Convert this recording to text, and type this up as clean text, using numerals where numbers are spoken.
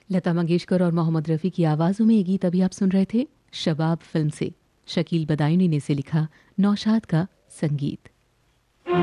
लता मंगेशकर और मोहम्मद रफ़ी की आवाज़ों में ये गीत अभी आप सुन रहे थे शबाब फिल्म से। शकील बदायूनी ने इसे लिखा, नौशाद का संगीत।